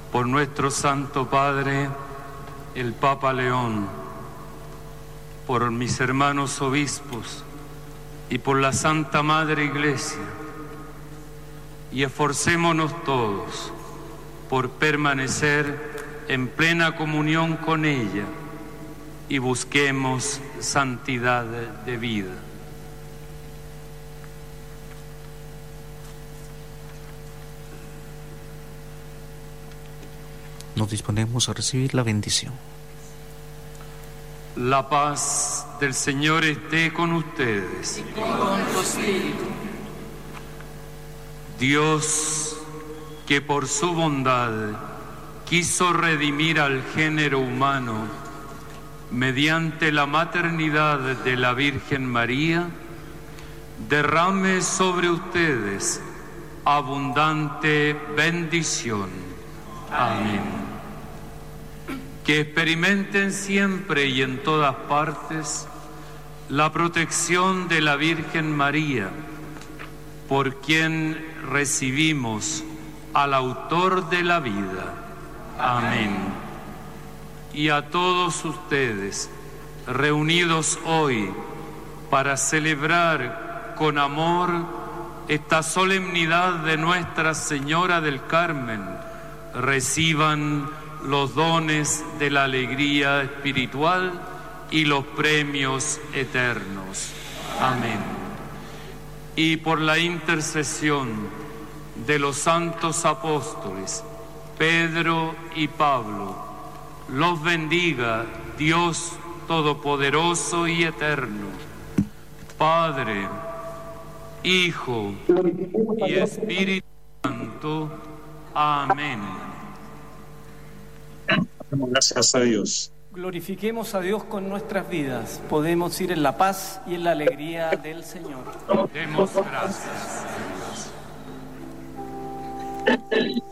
por nuestro Santo Padre, el Papa León, por mis hermanos obispos y por la Santa Madre Iglesia, y esforcémonos todos por permanecer en plena comunión con ella y busquemos santidad de vida. Nos disponemos a recibir la bendición. La paz del Señor esté con ustedes. Y con tu espíritu. Dios, que por su bondad quiso redimir al género humano mediante la maternidad de la Virgen María, derrame sobre ustedes abundante bendición. Amén. Que experimenten siempre y en todas partes la protección de la Virgen María, por quien recibimos al autor de la vida. Amén. Y a todos ustedes, reunidos hoy para celebrar con amor esta solemnidad de Nuestra Señora del Carmen, reciban los dones de la alegría espiritual y los premios eternos. Amén. Y por la intercesión de los santos apóstoles Pedro y Pablo, los bendiga Dios Todopoderoso y Eterno, Padre, Hijo y Espíritu Santo. Amén. Gracias a Dios. Glorifiquemos a Dios con nuestras vidas. Podemos ir en la paz y en la alegría del Señor. Demos gracias a Dios.